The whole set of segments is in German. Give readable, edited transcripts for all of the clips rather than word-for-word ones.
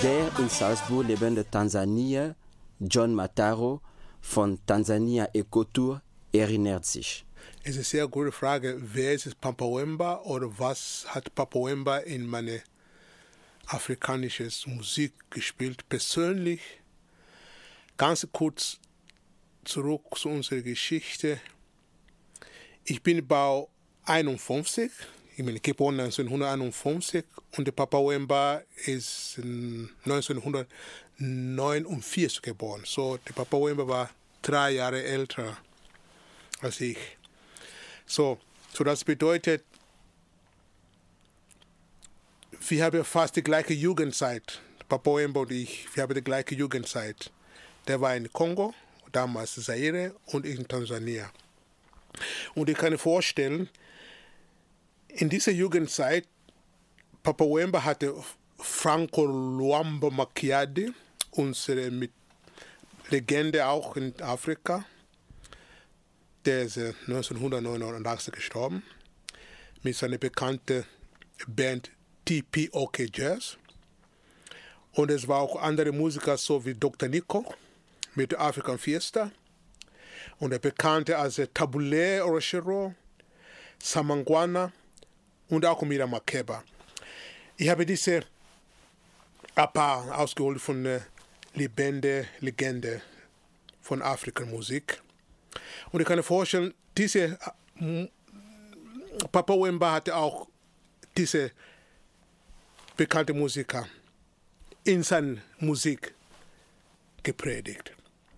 Der in Salzburg lebende Tansanier John Mataro von Tansania Ecotour erinnert sich. Es ist eine sehr gute Frage, wer ist Papa Wemba oder was hat Papa Wemba in meine afrikanische Musik gespielt? Persönlich, ganz kurz zurück zu unserer Geschichte. Ich bin Bau 51, ich bin geboren 1951 und der Papa Wemba ist 1949 geboren. So, der Papa Wemba war 3 Jahre älter als ich. So das bedeutet, wir haben fast die gleiche Jugendzeit. Papa Wemba und ich, wir haben die gleiche Jugendzeit. Der war in Kongo, damals Zaire, und ich in Tansania. Und ich kann mir vorstellen, in dieser Jugendzeit, Papa Wemba hatte Franco Luambo Makiadi, unsere Legende auch in Afrika. Der ist 1989 gestorben, mit seiner bekannten Band TPOK Jazz. Und es war auch andere Musiker, so wie Dr. Nico mit der African Fiesta. Und der bekannte als Tabule Orochero, Samangwana und auch Mira Makeba. Ich habe diese ein paar ausgeholt von der Legende von Afrikamusik. Und ich kann mir vorstellen, Papa Wemba hatte auch diese bekannte Musiker in seiner Musik gepredigt.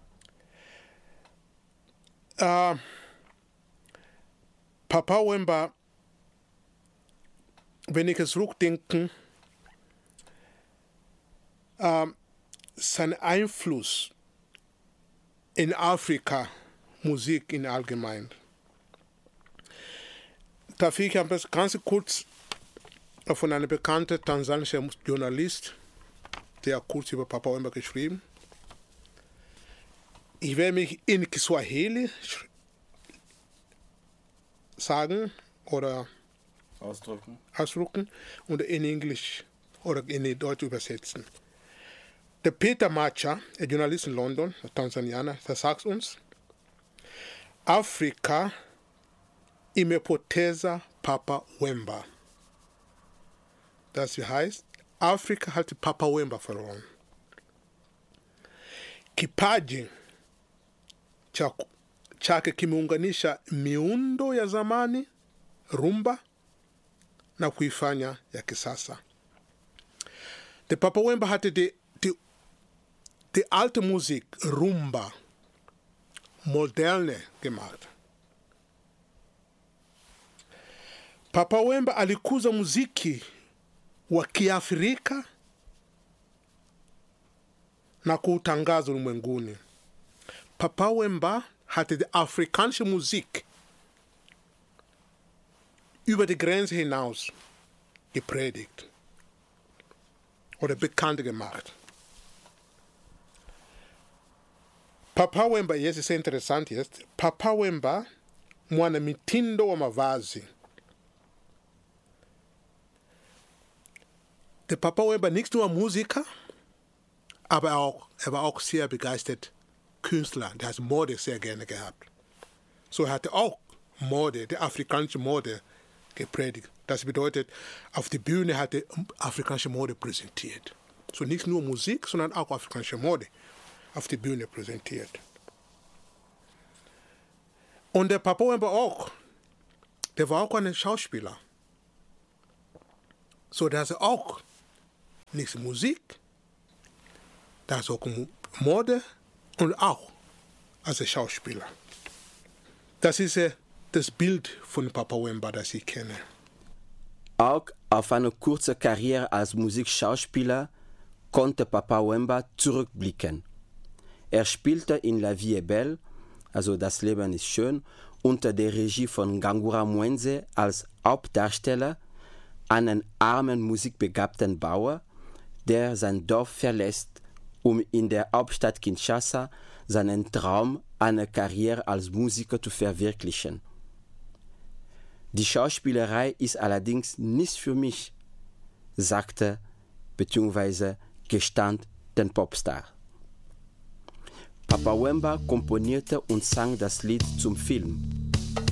Papa Wemba, wenn ich es zurückdenke, sein Einfluss in Afrika, Musik in allgemein. Darf ich ganz kurz von einem bekannten tansanischen Journalist, der kurz über Papa Wemba geschrieben. Ich werde mich in Kiswahili sagen oder ausdrücken und in Englisch oder in Deutsch übersetzen. Der Peter Macha, ein Journalist in London, ein Tansanianer, der sagt uns, Afrika imepoteza Papa Wemba. Das heißt, Afrika hat Papa Wemba verloren. Kipaji chake kimeunganisha miundo ya zamani, rumba, na kuifanya ya kisasa. Der Papa Wemba hatte die alte Musik, Rumba, moderne gemacht. Papa Wemba alikuza muziki wa Kiafrika na kuutangaza ulimwenguni. Papa Wemba hatte die afrikanische Musik über die Grenze hinaus gepredigt oder bekannt gemacht. Papa Wemba, yes, ist interessant jetzt. Papa Wemba, mwana mitindo wa mavazi. Der Papa Wemba nicht nur Musiker, aber er war auch sehr begeistert Künstler. Der hat Mode sehr gerne gehabt. So er hatte auch Mode, die afrikanische Mode gepredigt. Das bedeutet, auf der Bühne hat er afrikanische Mode präsentiert. So nicht nur Musik, sondern auch afrikanische Mode auf die Bühne präsentiert. Und der Papa Wemba auch, der war auch ein Schauspieler. So, das ist auch nicht Musik, das ist auch Mode und auch als Schauspieler. Das ist das Bild von Papa Wemba, das ich kenne. Auch auf eine kurze Karriere als Musikschauspieler konnte Papa Wemba zurückblicken. Er spielte in La Vie est Belle, also Das Leben ist schön, unter der Regie von Ngangura Mwenze als Hauptdarsteller einen armen, musikbegabten Bauer, der sein Dorf verlässt, um in der Hauptstadt Kinshasa seinen Traum, eine Karriere als Musiker zu verwirklichen. Die Schauspielerei ist allerdings nicht für mich, sagte bzw. gestand den Popstar. Papa Wemba komponierte und sang das Lied zum Film